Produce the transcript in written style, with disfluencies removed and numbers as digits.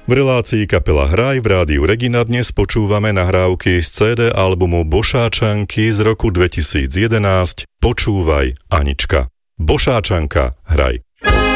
V relácii Kapela Hraj v rádiu Regina dnes počúvame nahrávky z CD albumu Bošáčanky z roku 2011 Počúvaj, Anička. Bošáčanka, hraj.